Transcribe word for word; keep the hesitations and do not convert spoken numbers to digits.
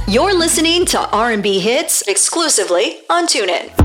You're listening to R and B Hits exclusively on TuneIn.